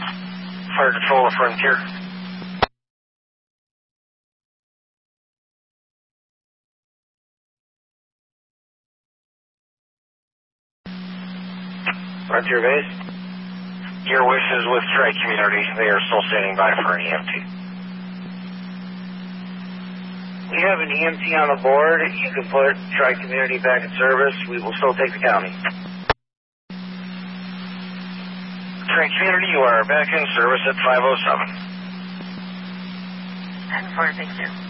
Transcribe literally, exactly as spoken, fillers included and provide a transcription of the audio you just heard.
Fire Control of Frontier. Frontier Base. Your wishes with Tri-Community. They are still standing by for an E M T. We have an E M T on the board. You can put Tri-Community back in service. We will still take the county. Tri-Community, you are back in service at five oh seven. ten four, thank you.